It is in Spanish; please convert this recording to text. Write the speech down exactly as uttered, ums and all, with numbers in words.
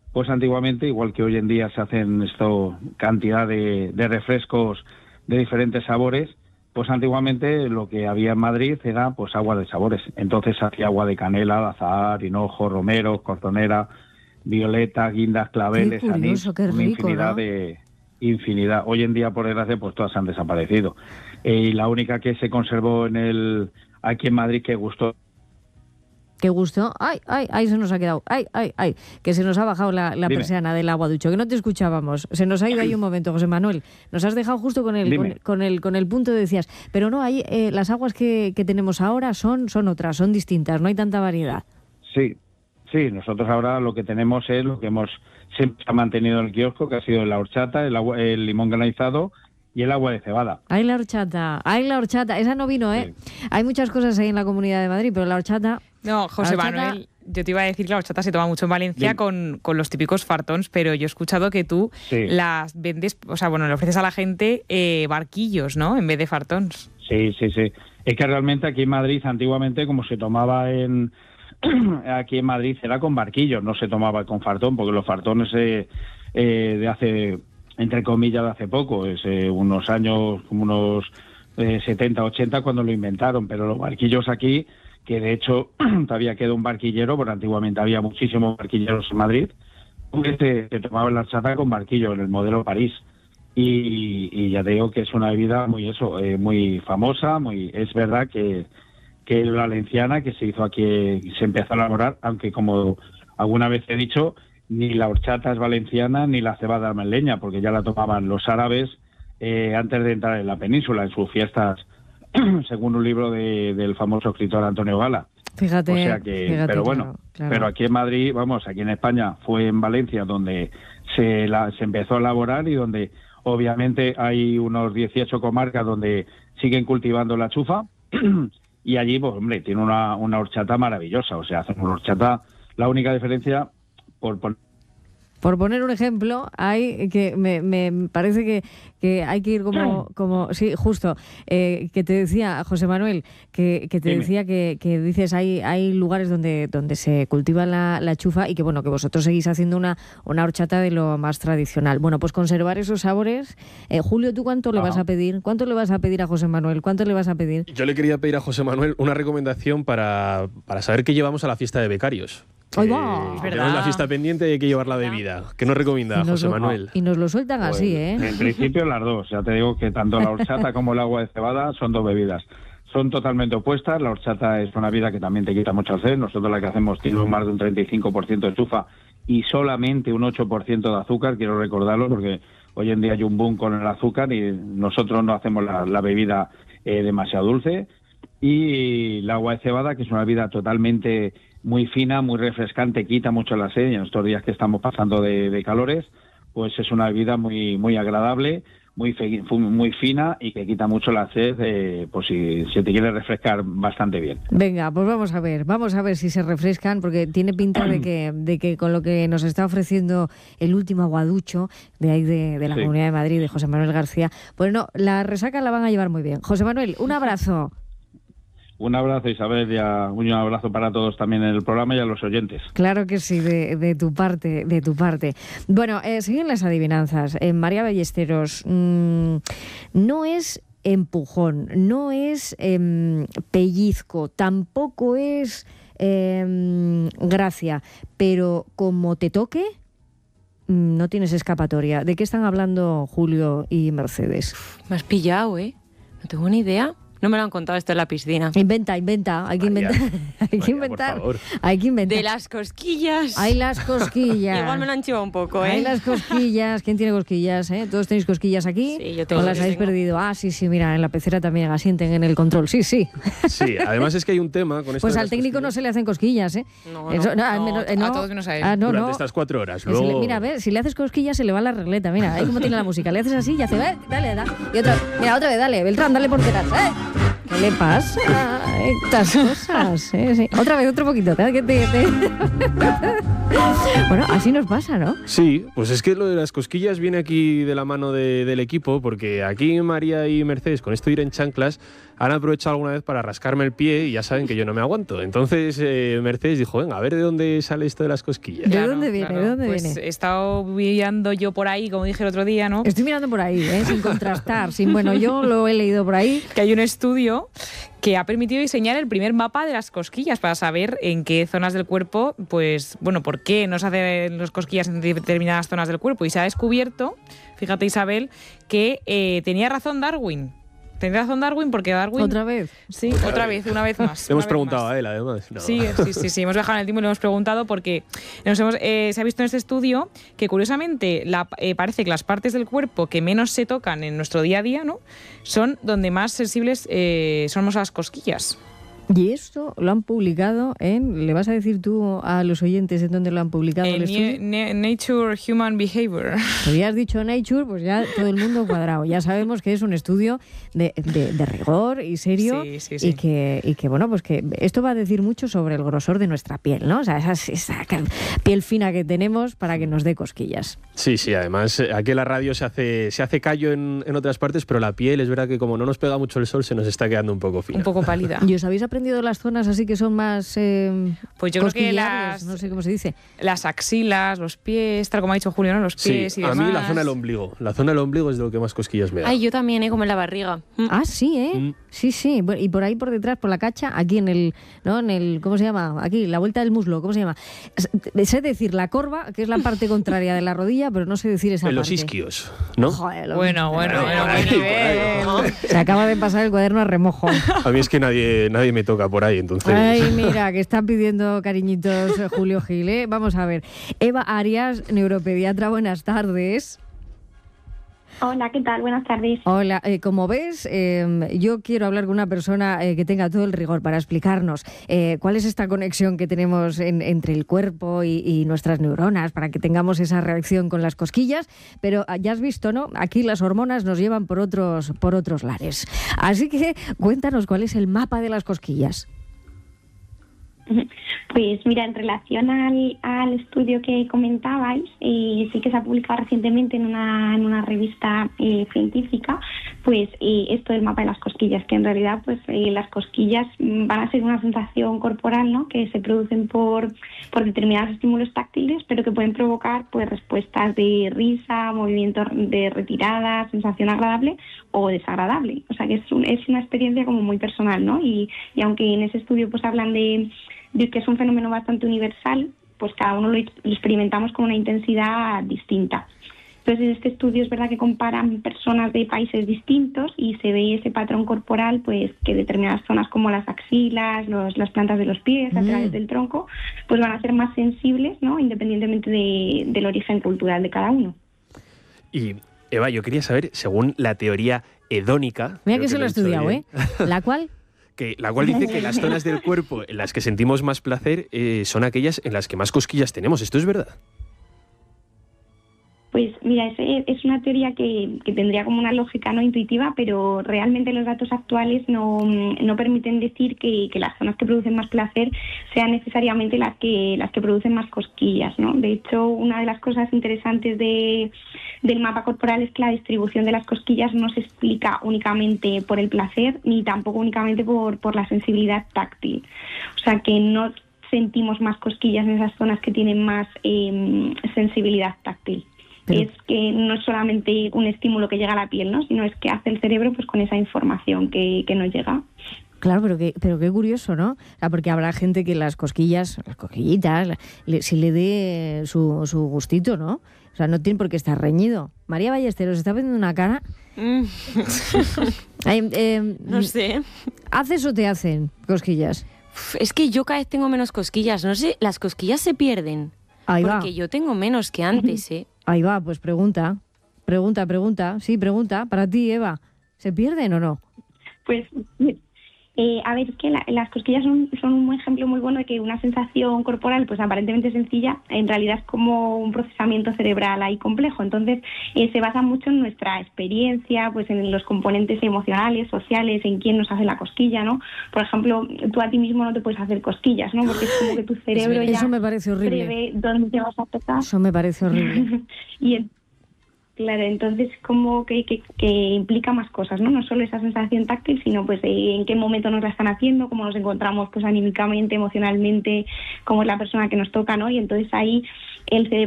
pues antiguamente, igual que hoy en día se hacen esto cantidad de, de refrescos de diferentes sabores, pues antiguamente lo que había en Madrid era pues agua de sabores. Entonces hacía agua de canela, de azahar, hinojo, romero, corzonera, violeta, guindas, claveles, qué curioso, anís, qué una rico, infinidad ¿no? de infinidad. Hoy en día, por desgracia, pues todas han desaparecido. Eh, y la única que se conservó en el aquí en Madrid que gustó. Qué gusto. Ay, ay, ay, se nos ha quedado. Ay, ay, ay, que se nos ha bajado la, la persiana del aguaducho, que no te escuchábamos. Se nos ha ido ahí un momento, José Manuel. Nos has dejado justo con el, con, con el, con el punto de decías. Pero no, hay, eh, las aguas que, que tenemos ahora son, son otras, son distintas, no hay tanta variedad. Sí, sí, nosotros ahora lo que tenemos es lo que hemos siempre ha mantenido en el kiosco, que ha sido la horchata, el, agua, el limón granizado y el agua de cebada. Hay la horchata, hay la horchata. Esa no vino, ¿eh? Sí. Hay muchas cosas ahí en la Comunidad de Madrid, pero la horchata... No, José horchata... Manuel, yo te iba a decir que la horchata se toma mucho en Valencia con, con los típicos fartons, pero yo he escuchado que tú sí. las vendes, o sea, bueno, le ofreces a la gente eh, barquillos, ¿no? En vez de fartons. Sí, sí, sí. Es que realmente aquí en Madrid, antiguamente, como se tomaba en... aquí en Madrid era con barquillos, no se tomaba con fartón, porque los fartones eh, eh, de hace... entre comillas, de hace poco, es eh, unos años, como unos eh, setenta, ochenta, cuando lo inventaron, pero los barquillos aquí, que de hecho todavía queda un barquillero, porque antiguamente había muchísimos barquilleros en Madrid, pues se, se tomaba la horchata con barquillo, en el modelo París, y, y ya te digo que es una bebida muy eso, eh, muy famosa, muy es verdad que, que la valenciana, que se hizo aquí, se empezó a elaborar, aunque como alguna vez he dicho, ni la horchata es valenciana ni la cebada madrileña, porque ya la tomaban los árabes eh, antes de entrar en la península, en sus fiestas, según un libro de, del famoso escritor Antonio Gala. Fíjate, o sea que, fíjate, pero bueno, claro, claro. pero aquí en Madrid, vamos, aquí en España fue en Valencia donde se, la, se empezó a elaborar y donde obviamente hay unos dieciocho comarcas donde siguen cultivando la chufa y allí, pues hombre, tiene una, una horchata maravillosa, o sea, hacen una horchata, la única diferencia... Por, por... por poner un ejemplo, hay que me, me parece que, que hay que ir como, como sí, justo, eh, que te decía José Manuel, que, que te Dime. decía que, que dices hay, hay lugares donde, donde se cultiva la, la chufa y que bueno, que vosotros seguís haciendo una, una horchata de lo más tradicional. Bueno, pues conservar esos sabores. Eh, Julio, ¿tú cuánto le vas a pedir? ¿Cuánto le vas a pedir a José Manuel? ¿Cuánto le vas a pedir? Yo le quería pedir a José Manuel una recomendación para, para saber qué llevamos a la fiesta de becarios. ¡Ay, va! Eh, tenemos la fiesta pendiente y hay que llevar la bebida. ¿Qué nos recomienda José lo, Manuel? Y nos lo sueltan pues, así, ¿eh? En principio las dos. Ya te digo que tanto la horchata como el agua de cebada son dos bebidas. Son totalmente opuestas. La horchata es una bebida que también te quita mucho sed. Nosotros la que hacemos tiene más de un treinta y cinco por ciento de estufa y solamente un ocho por ciento de azúcar. Quiero recordarlo porque hoy en día hay un boom con el azúcar y nosotros no hacemos la, la bebida eh, demasiado dulce. Y el agua de cebada, que es una bebida totalmente... muy fina, muy refrescante, quita mucho la sed, y en estos días que estamos pasando de, de calores, pues es una bebida muy muy agradable, muy fe, muy fina y que quita mucho la sed, eh, pues si, si te quieres refrescar bastante bien. Venga, pues vamos a ver, vamos a ver si se refrescan, porque tiene pinta de que de que con lo que nos está ofreciendo el último aguaducho de ahí de, de la sí. Comunidad de Madrid, de José Manuel García, pues no, la resaca la van a llevar muy bien. José Manuel, un abrazo. Un abrazo, Isabel, y a, un abrazo para todos también en el programa y a los oyentes. Claro que sí, de, de tu parte, de tu parte. Bueno, eh, siguen las adivinanzas. Eh, María Ballesteros, mmm, no es empujón, no es eh, pellizco, tampoco es eh, gracia, pero como te toque, no tienes escapatoria. ¿De qué están hablando Julio y Mercedes? Me has pillado, ¿eh? No tengo ni idea. No me lo han contado esto en la piscina. Inventa, inventa. Hay que inventar. Hay que inventar. Hay que inventar. De las cosquillas. Hay las cosquillas. Igual me lo han chivado un poco, ¿eh? Hay las cosquillas. ¿Quién tiene cosquillas, eh? ¿Todos tenéis cosquillas aquí? Sí, yo tengo. ¿O las habéis tengo. perdido? Ah, sí, sí, mira, en la pecera también asienten en el control. Sí, sí. Sí, además es que hay un tema con esto. Pues de al técnico cosquillas. No se le hacen cosquillas, ¿eh? No, Eso, no, no, no, no, no. a todos menos a él. Ah, no, Durante no. estas cuatro horas. Si Luego... le, mira, a ver, si le haces cosquillas se le va la regleta. Mira, ahí como tiene la música. Le haces así y hace, eh, dale, dale. Y otra, mira, otra vez, dale. Beltrán, dale porteras. ¿Eh? ¿Qué le pasa? Estas cosas, ¿eh? Sí. Otra vez, otro poquito. ¿Te, te, te... Bueno, así nos pasa, ¿no? Sí, pues es que lo de las cosquillas viene aquí de la mano de, del equipo, porque aquí María y Mercedes, con esto de ir en chanclas, han aprovechado alguna vez para rascarme el pie y ya saben que yo no me aguanto. Entonces eh, Mercedes dijo, venga, a ver de dónde sale esto de las cosquillas. ¿De dónde viene? Claro. ¿De dónde pues viene? He estado mirando yo por ahí, como dije el otro día, ¿no? Estoy mirando por ahí, ¿eh? Sin contrastar. Sin, bueno, yo lo he leído por ahí. Que hay un estudio que ha permitido diseñar el primer mapa de las cosquillas para saber en qué zonas del cuerpo, pues, bueno, por qué no se hacen las cosquillas en determinadas zonas del cuerpo. Y se ha descubierto, fíjate Isabel, que eh, tenía razón Darwin. Tenía razón Darwin porque Darwin... ¿Otra vez? Sí, otra, otra vez, una vez más. Le hemos vez preguntado más. a él, además. No. Sí, sí, sí, sí, hemos bajado en el tiempo y le hemos preguntado porque nos hemos, eh, se ha visto en este estudio que curiosamente la, eh, parece que las partes del cuerpo que menos se tocan en nuestro día a día, ¿no?, son donde más sensibles eh, somos a las cosquillas. Y esto lo han publicado en... ¿Le vas a decir tú a los oyentes en dónde lo han publicado el En estudio? Ne- Nature Human Behavior. Pues ya has dicho Nature, pues ya todo el mundo cuadrado. Ya sabemos que es un estudio de, de, de rigor y serio. Sí, sí, sí. Y que, y que, bueno, pues que esto va a decir mucho sobre el grosor de nuestra piel, ¿no? O sea, esa, esa piel fina que tenemos para que nos dé cosquillas. Sí, sí, además aquí en la radio se hace, se hace callo en, en otras partes, pero la piel es verdad que como no nos pega mucho el sol se nos está quedando un poco fina. Un poco pálida. ¿Y os habéis aprendido las zonas así que son más eh, Pues yo creo que cosquillables? las, no sé cómo se dice. las axilas, los pies, tal como ha dicho Julio, ¿no? Los pies Sí, y a demás. mí la zona del ombligo. La zona del ombligo es de lo que más cosquillas me da. Ay, yo también, ¿eh? Como en la barriga. Mm. Ah, sí, ¿eh? Mm. Sí, sí. Bueno, y por ahí por detrás, por la cacha, aquí en el, ¿no? En el, ¿cómo se llama? Aquí, la vuelta del muslo, ¿cómo se llama? Sé decir la corva, que es la parte contraria de la rodilla, pero no sé decir esa En parte. los isquios, ¿no? Joder, lo- Bueno, bueno, bueno, por ahí, qué por ahí, nivel. Se acaba de pasar el cuaderno a remojo. A mí es que nadie, nadie me toca por ahí, entonces... Ay, mira, que están pidiendo cariñitos eh, Julio Gil, ¿eh? Vamos a ver. Eva Arias, neuropediatra, buenas tardes. Hola, ¿qué tal? Buenas tardes. Hola, eh, como ves, eh, yo quiero hablar con una persona eh, que tenga todo el rigor para explicarnos eh, cuál es esta conexión que tenemos en, entre el cuerpo y, y nuestras neuronas para que tengamos esa reacción con las cosquillas, pero ya has visto, ¿no? Aquí las hormonas nos llevan por otros, por otros lares. Así que cuéntanos cuál es el mapa de las cosquillas. Pues mira, en relación al, al estudio que comentabais, eh, sí que se ha publicado recientemente en una, en una revista eh, científica, pues eh, esto del mapa de las cosquillas, que en realidad pues eh, las cosquillas van a ser una sensación corporal, ¿no?, que se producen por, por determinados estímulos táctiles, pero que pueden provocar pues respuestas de risa, movimiento de retirada, sensación agradable o desagradable. O sea que es, un, es una experiencia como muy personal, ¿no? Y, y aunque en ese estudio pues hablan de de que es un fenómeno bastante universal, pues cada uno lo experimentamos con una intensidad distinta. Entonces, en este estudio es verdad que comparan personas de países distintos y se ve ese patrón corporal, pues que determinadas zonas como las axilas, los, las plantas de los pies, a través del tronco, pues van a ser más sensibles, ¿no?, independientemente de, del origen cultural de cada uno. Y, Eva, yo quería saber, según la teoría hedónica... Mira creo que se lo he he dicho estudiado, bien, ¿eh? ¿La cual? Que, la cual dice que las zonas del cuerpo en las que sentimos más placer eh, son aquellas en las que más cosquillas tenemos. ¿Esto es verdad? Pues mira, ese es una teoría que, que tendría como una lógica no intuitiva, pero realmente los datos actuales no, no permiten decir que, que las zonas que producen más placer sean necesariamente las que las que producen más cosquillas, ¿no? De hecho, una de las cosas interesantes de, del mapa corporal es que la distribución de las cosquillas no se explica únicamente por el placer ni tampoco únicamente por, por la sensibilidad táctil. O sea que no sentimos más cosquillas en esas zonas que tienen más eh, sensibilidad táctil. Pero es que no es solamente un estímulo que llega a la piel, ¿no?, sino es que hace el cerebro pues con esa información que, que nos llega. Claro, pero qué, pero qué curioso, ¿no? O sea, porque habrá gente que las cosquillas, las cosquillitas, le, si le dé su, su gustito, ¿no? O sea, no tiene por qué estar reñido. María Ballesteros está poniendo una cara. Mm. Ay, eh, No sé. ¿Haces o te hacen cosquillas? Uf, es que yo cada vez tengo menos cosquillas. No sé, las cosquillas se pierden. Ahí va. Porque yo tengo menos que antes, ¿eh? Ahí va, pues pregunta. Pregunta, pregunta. Sí, pregunta. Para ti, Eva, ¿se pierden o no? Pues, eh, a ver, es que la, las cosquillas son, son un ejemplo muy bueno de que una sensación corporal, pues aparentemente sencilla, en realidad es como un procesamiento cerebral ahí complejo. Entonces, eh, se basa mucho en nuestra experiencia, pues en los componentes emocionales, sociales, en quién nos hace la cosquilla, ¿no? Por ejemplo, tú a ti mismo no te puedes hacer cosquillas, ¿no? Porque es como que tu cerebro ya Eso me parece horrible. prevé dónde te vas a tocar. Eso me parece horrible. y el Claro, entonces como que, que, que implica más cosas, ¿no? No solo esa sensación táctil, sino pues de en qué momento nos la están haciendo, cómo nos encontramos pues anímicamente, emocionalmente, cómo es la persona que nos toca, ¿no? Y entonces ahí el cerebro